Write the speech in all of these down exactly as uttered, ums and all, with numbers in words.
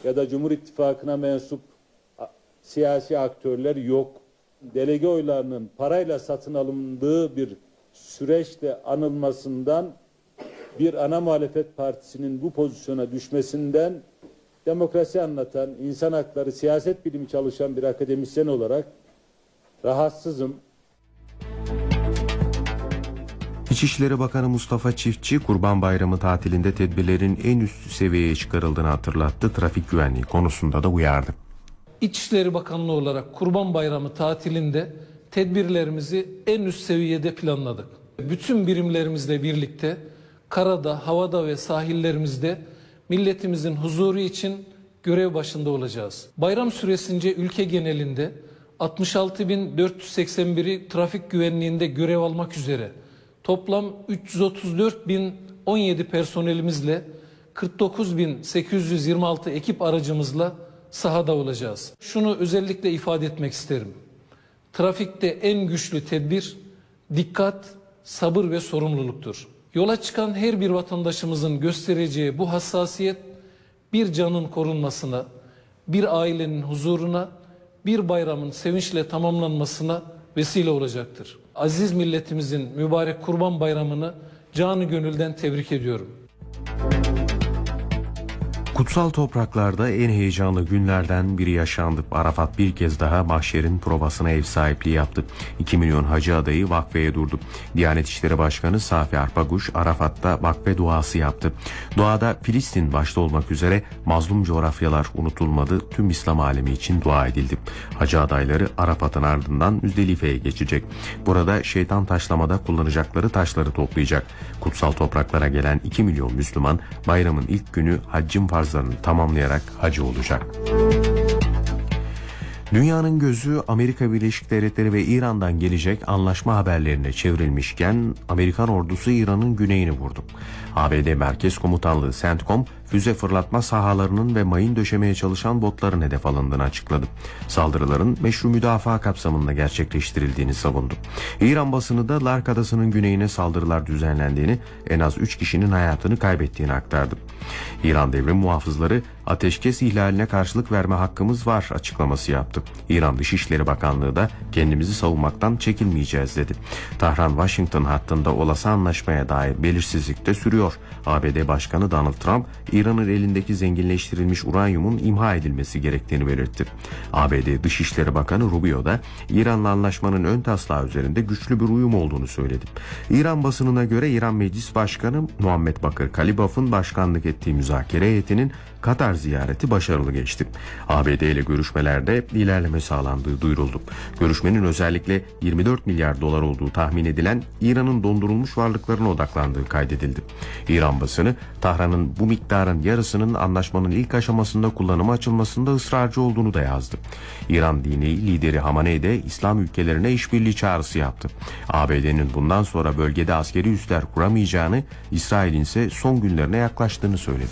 ya da Cumhur İttifakı'na mensup siyasi aktörler yok. Delege oylarının parayla satın alındığı bir süreçte anılmasından, bir ana muhalefet partisinin bu pozisyona düşmesinden demokrasi anlatan, insan hakları, siyaset bilimi çalışan bir akademisyen olarak rahatsızım. İçişleri Bakanı Mustafa Çiftçi, Kurban Bayramı tatilinde tedbirlerin en üst seviyeye çıkarıldığını hatırlattı. Trafik güvenliği konusunda da uyardı. İçişleri Bakanlığı olarak Kurban Bayramı tatilinde tedbirlerimizi en üst seviyede planladık. Bütün birimlerimizle birlikte karada, havada ve sahillerimizde milletimizin huzuru için görev başında olacağız. Bayram süresince ülke genelinde altmış altı bin dört yüz seksen biri trafik güvenliğinde görev almak üzere toplam üç yüz otuz dört bin on yedi personelimizle kırk dokuz bin sekiz yüz yirmi altı ekip aracımızla sahada olacağız. Şunu özellikle ifade etmek isterim. Trafikte en güçlü tedbir dikkat, sabır ve sorumluluktur. Yola çıkan her bir vatandaşımızın göstereceği bu hassasiyet bir canın korunmasına, bir ailenin huzuruna, bir bayramın sevinçle tamamlanmasına vesile olacaktır. Aziz milletimizin mübarek Kurban Bayramı'nı canı gönülden tebrik ediyorum. Kutsal topraklarda en heyecanlı günlerden biri yaşandı. Arafat bir kez daha mahşerin provasına ev sahipliği yaptı. iki milyon hacı adayı vakfeye durdu. Diyanet İşleri Başkanı Safi Arpaguş Arafat'ta vakfe duası yaptı. Duada Filistin başta olmak üzere mazlum coğrafyalar unutulmadı. Tüm İslam alemi için dua edildi. Hacı adayları Arafat'ın ardından Müzdelife'ye geçecek. Burada şeytan taşlamada kullanacakları taşları toplayacak. Kutsal topraklara gelen iki milyon Müslüman bayramın ilk günü haccın farzlarını tamamlayarak hacı olacak. Dünyanın gözü Amerika Birleşik Devletleri ve İran'dan gelecek anlaşma haberlerine çevrilmişken Amerikan ordusu İran'ın güneyini vurdu. A B D Merkez Komutanlığı CENTCOM füze fırlatma sahalarının ve mayın döşemeye çalışan botların hedef alındığını açıkladı. Saldırıların meşru müdafaa kapsamında gerçekleştirildiğini savundu. İran basını da Lark Adası'nın güneyine saldırılar düzenlendiğini, en az üç kişinin hayatını kaybettiğini aktardı. İran devrim muhafızları ateşkes ihlaline karşılık verme hakkımız var açıklaması yaptı. İran Dışişleri Bakanlığı da kendimizi savunmaktan çekinmeyeceğiz dedi. Tahran-Washington hattında olası anlaşmaya dair belirsizlik de sürüyor. A B D Başkanı Donald Trump, İran'ın elindeki zenginleştirilmiş uranyumun imha edilmesi gerektiğini belirtti. A B D Dışişleri Bakanı Rubio da İran'la anlaşmanın ön taslağı üzerinde güçlü bir uyum olduğunu söyledi. İran basınına göre İran Meclis Başkanı Muhammed Bakır Kalibaf'ın başkanlık ettiği müzakere heyetinin Katar ziyareti başarılı geçti. A B D ile görüşmelerde ilerleme sağlandığı duyuruldu. Görüşmenin özellikle yirmi dört milyar dolar olduğu tahmin edilen İran'ın dondurulmuş varlıklarına odaklandığı kaydedildi. İran basını Tahran'ın bu miktarın yarısının anlaşmanın ilk aşamasında kullanıma açılmasında ısrarcı olduğunu da yazdı. İran dini lideri Hamaney de İslam ülkelerine işbirliği çağrısı yaptı. A B D'nin bundan sonra bölgede askeri üsler kuramayacağını, İsrail'in ise son günlerine yaklaştığını söyledi.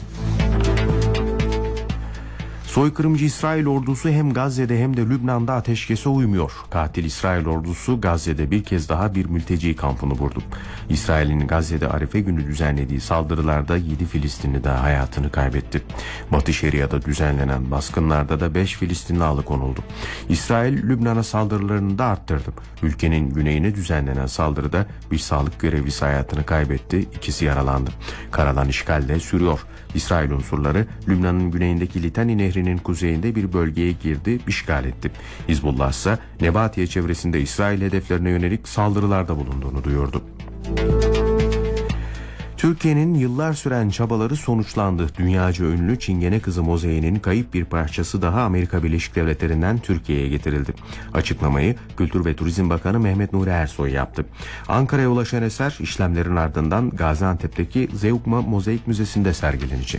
Soykırımcı İsrail ordusu hem Gazze'de hem de Lübnan'da ateşkese uymuyor. Katil İsrail ordusu Gazze'de bir kez daha bir mülteci kampını vurdu. İsrail'in Gazze'de Arife günü düzenlediği saldırılarda yedi Filistinli daha hayatını kaybetti. Batı Şeria'da düzenlenen baskınlarda da beş Filistinli alıkonuldu. İsrail Lübnan'a saldırılarını da arttırdı. Ülkenin güneyine düzenlenen saldırıda bir sağlık görevlisi hayatını kaybetti, ikisi yaralandı. Karadan işgal de sürüyor. İsrail unsurları Lübnan'ın güneyindeki Litani Nehri'nin kuzeyinde bir bölgeye girdi, işgal etti. Hizbullah ise Nebatiye çevresinde İsrail hedeflerine yönelik saldırılarda bulunduğunu duyurdu. Türkiye'nin yıllar süren çabaları sonuçlandı. Dünyaca ünlü Çingene Kızı mozaikinin kayıp bir parçası daha Amerika Birleşik Devletleri'nden Türkiye'ye getirildi. Açıklamayı Kültür ve Turizm Bakanı Mehmet Nuri Ersoy yaptı. Ankara'ya ulaşan eser işlemlerin ardından Gaziantep'teki Zeugma Mozaik Müzesi'nde sergilenecek.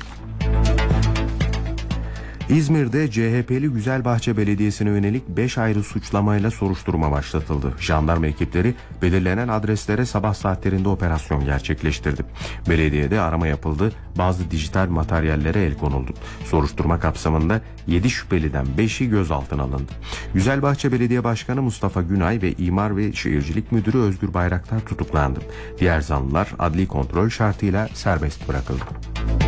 İzmir'de C H P'li Güzelbahçe Belediyesi'ne yönelik beş ayrı suçlamayla soruşturma başlatıldı. Jandarma ekipleri belirlenen adreslere sabah saatlerinde operasyon gerçekleştirdi. Belediyede arama yapıldı, bazı dijital materyallere el konuldu. Soruşturma kapsamında yedi şüpheliden beşi gözaltına alındı. Güzelbahçe Belediye Başkanı Mustafa Günay ve İmar ve Şehircilik Müdürü Özgür Bayraktar tutuklandı. Diğer zanlılar adli kontrol şartıyla serbest bırakıldı.